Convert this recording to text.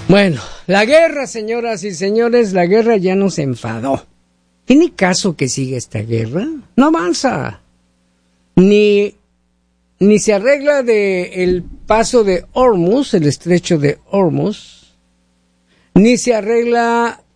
Bueno, la guerra, señoras y señores, la guerra ya nos enfadó. ¿Tiene caso que siga esta guerra? No avanza. Ni se arregla el paso de Hormuz, el estrecho de Hormuz, ni se arregla